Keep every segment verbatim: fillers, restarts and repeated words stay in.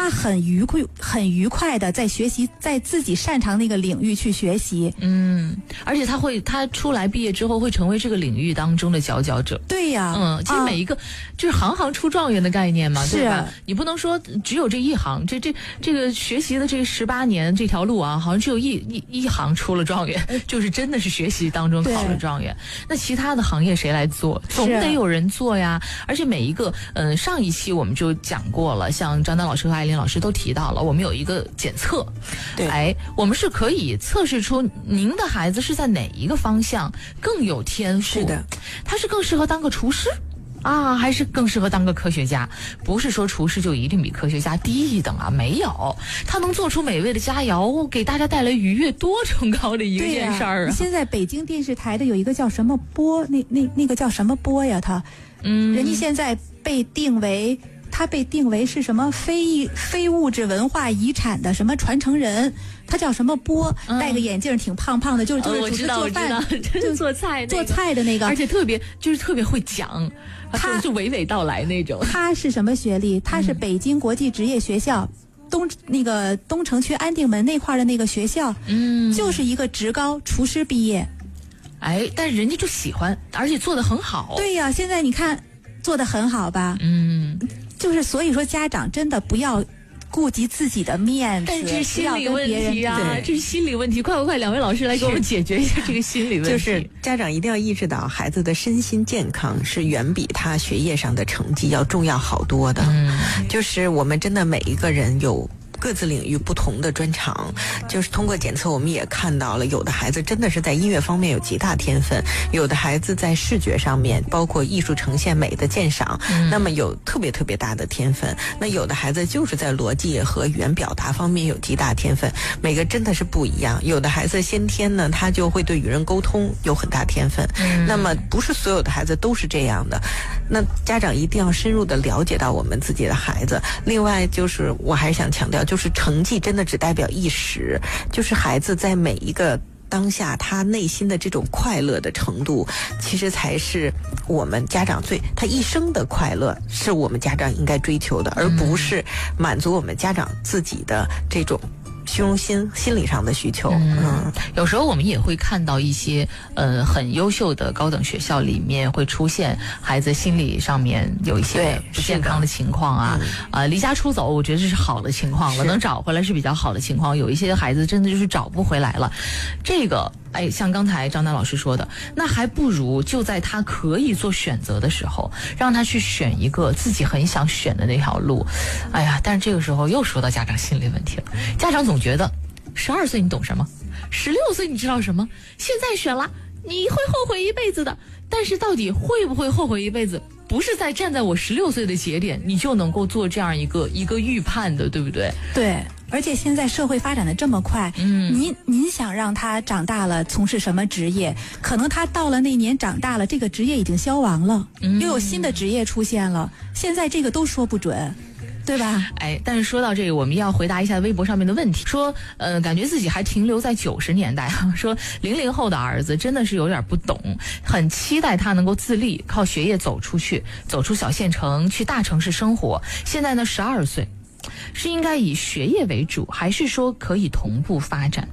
他很愉快很愉快的在学习，在自己擅长那个领域去学习。 嗯，而且他会他出来毕业之后会成为这个领域当中的佼佼者。 对呀， 嗯，其实每一个、啊、就是行行出状元的概念嘛，对吧？你不能说只有这一行，这这这个学习的这十八年这条路啊，好像只有一一一行出了状元，就是真的是学习当中考了状元。那其他的行业谁来做？总得有人做呀。而且每一个，嗯、呃，上一期我们就讲过了，像张丹老师和艾琳老师都提到了，我们有一个检测， 对， 哎，我们是可以测试出您的孩子是在哪一个方向更有天赋。 是的， 他是更适合当个厨师啊，还是更适合当个科学家？不是说厨师就一定比科学家低一等啊，没有，他能做出美味的佳肴，给大家带来愉悦，多崇高的一个件事儿啊！ 现在北京电视台的有一个叫什么波，那那那个叫什么波呀？他， 嗯， 人家现在被定为。他被定为是什么非非物质文化遗产的什么传承人，他叫什么波，嗯、戴个眼镜，挺胖胖的，就是就是我知道做饭， 就做菜、那个、 做菜的那个， 而且特别就是特别会讲，他就娓娓道来那种。 他是什么学历？他是北京国际职业学校。嗯东那个东城区安定门那块的那个学校， 嗯， 就是一个职高厨师毕业， 哎，但是人家就喜欢，而且做得很好。 对呀、啊，现在你看做得很好吧？ 嗯， 就是所以说家长真的不要顾及自己的面子， 但是这是心理问题啊，这是心理问题。快快快，两位老师来给我们解决一下这个心理问题。 就是家长一定要意识到，孩子的身心健康是远比他学业上的成绩要重要好多的。 嗯， 就是我们真的每一个人有各自领域不同的专长，就是通过检测我们也看到了，有的孩子真的是在音乐方面有极大天分，有的孩子在视觉上面，包括艺术呈现美的鉴赏、嗯、那么有特别特别大的天分，那有的孩子就是在逻辑和语言表达方面有极大天分，每个真的是不一样。有的孩子先天呢，他就会对与人沟通有很大天分、嗯、那么不是所有的孩子都是这样的，那家长一定要深入的了解到我们自己的孩子。另外就是我还是想强调，就是成绩真的只代表一时，就是孩子在每一个当下他内心的这种快乐的程度，其实才是我们家长最他一生的快乐，是我们家长应该追求的，而不是满足我们家长自己的这种虚荣心心理上的需求。 嗯，嗯有时候我们也会看到一些呃很优秀的高等学校里面会出现孩子心理上面有一些不健康的情况啊，啊、呃、离家出走，我觉得这是好的情况了，能找回来是比较好的情况。有一些孩子真的就是找不回来了，这个哎，像刚才张丹老师说的，那还不如就在他可以做选择的时候，让他去选一个自己很想选的那条路。哎呀，但是这个时候又说到家长心理问题了，家长总觉得十二岁你懂什么，十六岁你知道什么，现在选了你会后悔一辈子的。但是到底会不会后悔一辈子，不是在站在我十六岁的节点你就能够做这样一个一个预判的，对不对？ 对，而且现在社会发展的这么快，嗯，您您想让他长大了从事什么职业，可能他到了那年长大了，这个职业已经消亡了，嗯，又有新的职业出现了，现在这个都说不准。对吧？ 哎，但是说到这个，我们要回答一下微博上面的问题，说，呃，感觉自己还停留在九十年代，说零零后的儿子真的是有点不懂，很期待他能够自立，靠学业走出去，走出小县城，去大城市生活。现在呢，十二岁，是应该以学业为主，还是说可以同步发展？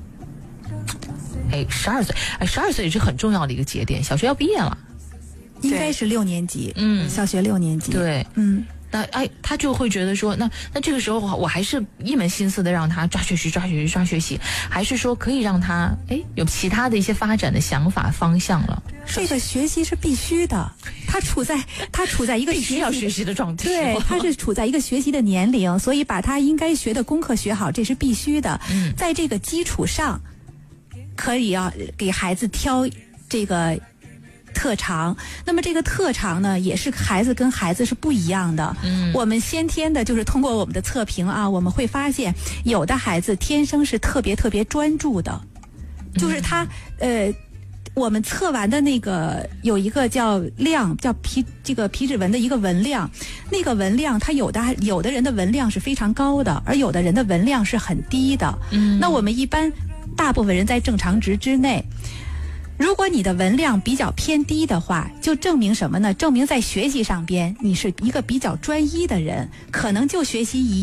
哎，十二岁，哎，十二岁是很重要的一个节点，小学要毕业了， 应该是六年级， 嗯， 小学六年级， 对， 嗯。 那哎，他就会觉得说，那那这个时候我还是一门心思的让他抓学习、抓学习、抓学习，还是说可以让他哎有其他的一些发展的想法方向了？ 这个学习是必须的，他处在他处在一个必须要学习的状态， 对，他是处在一个学习的年龄，所以把他应该学的功课学好，这是必须的。嗯，在这个基础上，可以要给孩子挑这个特长，那么这个特长呢，也是孩子跟孩子是不一样的。嗯，我们先天的就是通过我们的测评啊，我们会发现有的孩子天生是特别特别专注的，就是他呃，我们测完的那个有一个叫量，叫皮这个皮质纹的一个纹量，那个纹量它有的有的人的纹量是非常高的，而有的人的纹量是很低的。嗯，那我们一般大部分人在正常值之内。如果你的纹量比较偏低的话，就证明什么呢？证明在学习上边你是一个比较专一的人，可能就学习一